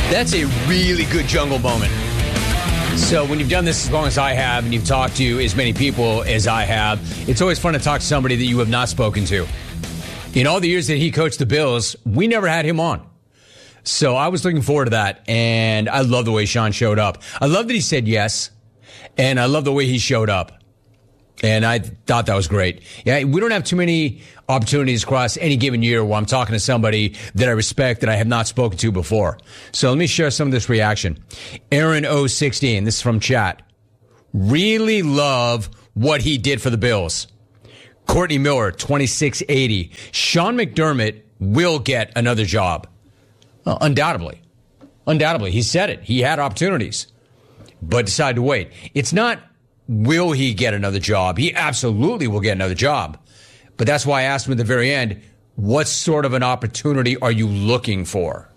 That's a really good jungle moment. So when you've done this as long as I have and you've talked to as many people as I have, it's always fun to talk to somebody that you have not spoken to. In all the years that he coached the Bills, we never had him on. So I was looking forward to that, and I love the way Sean showed up. I love that he said yes, and I love the way he showed up. And I thought that was great. Yeah, we don't have too many opportunities across any given year where I'm talking to somebody that I respect that I have not spoken to before. So let me share some of this reaction. Aaron016, this is from chat. Really love what he did for the Bills. Courtney Miller, 2680. Sean McDermott will get another job. Well, undoubtedly. Undoubtedly. He said it. He had opportunities, but decided to wait. It's not will he get another job? He absolutely will get another job. But that's why I asked him at the very end, what sort of an opportunity are you looking for?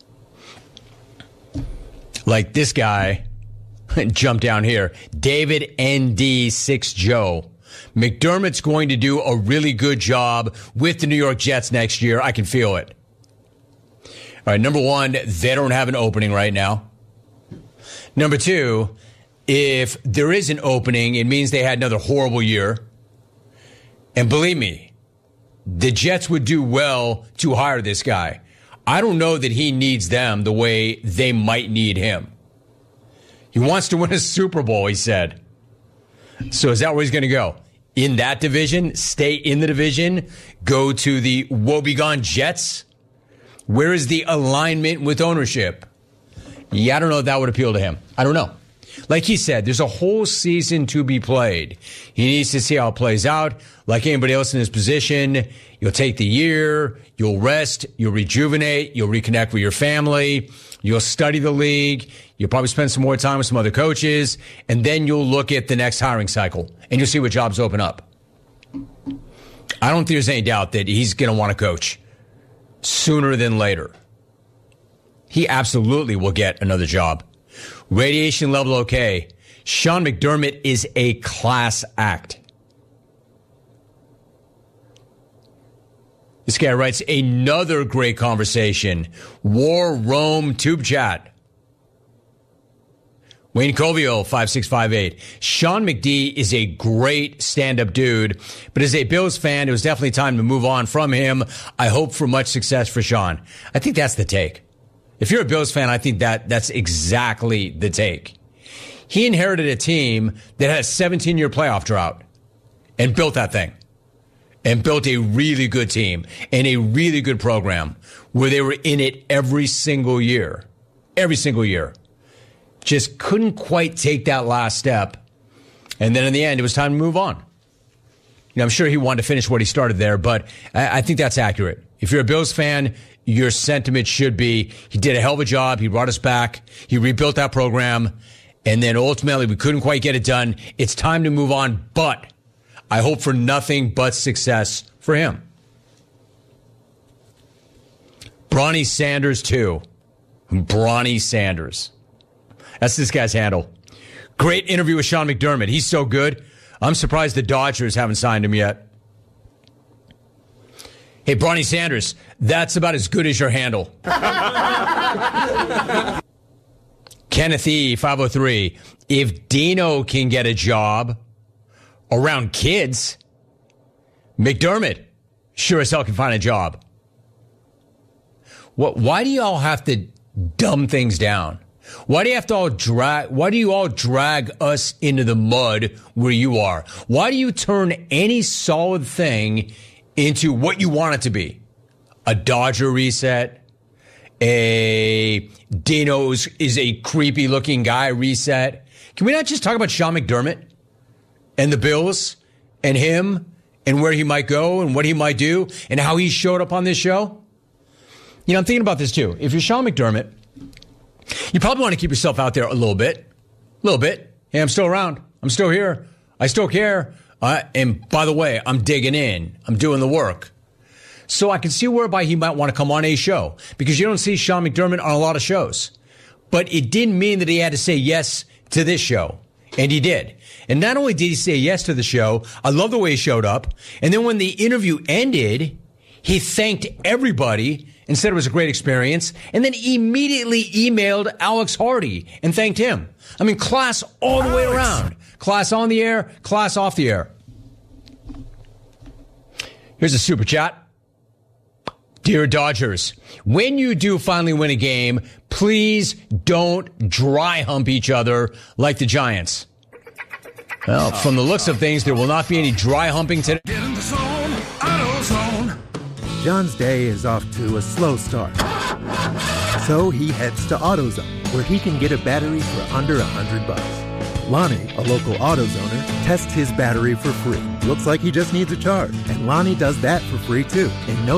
Like this guy, jump down here, David ND6 Joe. McDermott's going to do a really good job with the New York Jets next year. I can feel it. All right, number one, they don't have an opening right now. Number two, if there is an opening, it means they had another horrible year. And believe me, the Jets would do well to hire this guy. I don't know that he needs them the way they might need him. He wants to win a Super Bowl, he said. So is that where he's going to go? In that division? Stay in the division? Go to the woebegone Jets? Where is the alignment with ownership? Yeah, I don't know if that would appeal to him. I don't know. Like he said, there's a whole season to be played. He needs to see how it plays out. Like anybody else in his position, you'll take the year, you'll rest, you'll rejuvenate, you'll reconnect with your family, you'll study the league, you'll probably spend some more time with some other coaches, and then you'll look at the next hiring cycle, and you'll see what jobs open up. I don't think there's any doubt that he's going to want to coach sooner than later. He absolutely will get another job. Radiation level okay. Sean McDermott is a class act. This guy writes another great conversation. War Rome Tube Chat. Wayne Covio, 5658. Sean McD is a great stand-up dude, but as a Bills fan, it was definitely time to move on from him. I hope for much success for Sean. I think that's the take. If you're a Bills fan, I think that's exactly the take. He inherited a team that had a 17-year playoff drought and built that thing and built a really good team and a really good program where they were in it every single year. Every single year. Just couldn't quite take that last step. And then in the end, it was time to move on. You know, I'm sure he wanted to finish what he started there, but I think that's accurate. If you're a Bills fan, your sentiment should be, he did a hell of a job. He brought us back. He rebuilt that program. And then ultimately, we couldn't quite get it done. It's time to move on. But I hope for nothing but success for him. Bronny Sanders, too. Bronny Sanders. That's this guy's handle. Great interview with Sean McDermott. He's so good. I'm surprised the Dodgers haven't signed him yet. Hey, Bronny Sanders, that's about as good as your handle. Kenneth E, 503. If Dino can get a job around kids, McDermott sure as hell can find a job. Why do you all have to dumb things down? Why do you all drag us into the mud where you are? Why do you turn any solid thing into what you want it to be? A Dodger reset, a Dino is a creepy looking guy reset. Can we not just talk about Sean McDermott and the Bills and him and where he might go and what he might do and how he showed up on this show? You know, I'm thinking about this too. If you're Sean McDermott, you probably want to keep yourself out there a little bit. Hey, I'm still around. I'm still here. I still care. And by the way, I'm digging in. I'm doing the work. So I can see whereby he might want to come on a show because you don't see Sean McDermott on a lot of shows. But it didn't mean that he had to say yes to this show. And he did. And not only did he say yes to the show, I love the way he showed up. And then when the interview ended, he thanked everybody and said it was a great experience, and then immediately emailed Alex Hardy and thanked him. I mean, class all the way around. Class on the air, class off the air. Here's a super chat. Dear Dodgers, when you do finally win a game, please don't dry hump each other like the Giants. Well, from the looks of things, there will not be any dry humping today. Get in the zone, AutoZone. John's day is off to a slow start. So he heads to AutoZone, where he can get a battery for under $100. Lonnie, a local AutoZoner, tests his battery for free. Looks like he just needs a charge. And Lonnie does that for free, too, in no